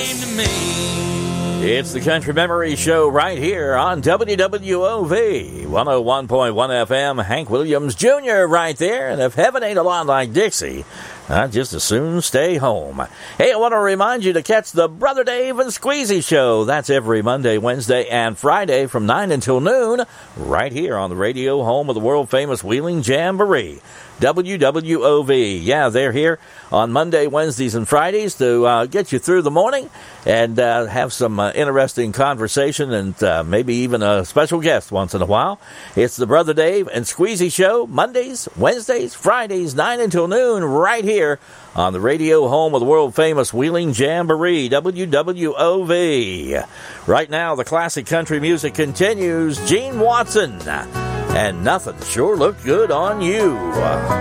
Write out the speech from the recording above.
It's the Country Memory Show right here on WWOV 101.1 FM. Hank Williams Jr. right there. And if heaven ain't a lot like Dixie, I'd just as soon stay home. Hey, I want to remind you to catch the Brother Dave and Squeezy Show. That's every Monday, Wednesday, and Friday from 9 until noon right here on the radio home of the world-famous Wheeling Jamboree. WWOV. Yeah, they're here on Monday, Wednesdays, and Fridays to get you through the morning and have some interesting conversation and maybe even a special guest once in a while. It's the Brother Dave and Squeezy Show, Mondays, Wednesdays, Fridays, 9 until noon, right here on the radio home of the world-famous Wheeling Jamboree, WWOV. Right now, the classic country music continues. Gene Watson, and Nothing Sure Looked Good on You.